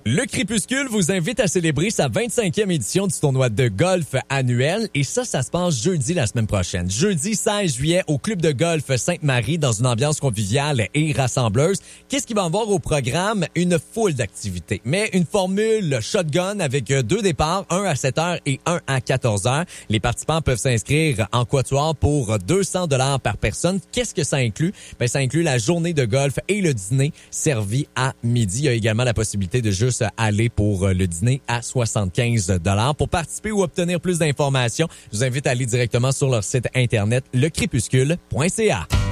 Le Crépuscule vous invite à célébrer sa 25e édition du tournoi de golf annuel et ça se passe jeudi la semaine prochaine. Jeudi 16 juillet au club de golf Sainte-Marie dans une ambiance conviviale et rassembleuse. Qu'est-ce qu'il va y avoir au programme? Une foule d'activités, mais une formule shotgun avec 2 départs, un à 7 heures et un à 14 heures. Les participants peuvent s'inscrire en quatuor pour 200 $ par personne. Qu'est-ce que ça inclut? Ça inclut la journée de golf et le dîner servi à midi. Il y a également la possibilité de juste aller pour le dîner à 75 $. Pour participer ou obtenir plus d'informations, je vous invite à aller directement sur leur site internet lecrépuscule.ca.